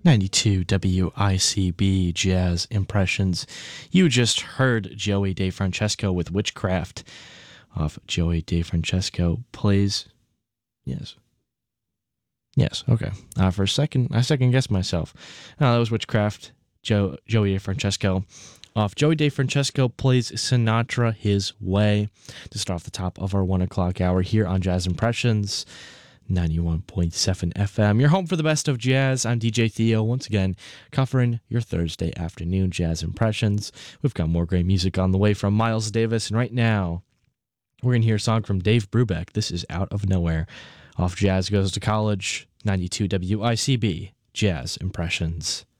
92 WICB Jazz Impressions. You just heard Joey DeFrancesco with Witchcraft off Joey DeFrancesco Plays. Yes, okay. For a second, I second-guessed myself. That was Witchcraft, Joey DeFrancesco off Joey DeFrancesco Plays Sinatra His Way to start off the top of our 1 o'clock hour here on Jazz Impressions. 91.7 FM, your home for the best of jazz. I'm DJ Theo, once again, covering your Thursday afternoon Jazz Impressions. We've got more great music on the way from Miles Davis, and right now, we're going to hear a song from Dave Brubeck. This is Out of Nowhere, off Jazz Goes to College, 92 WICB, Jazz Impressions.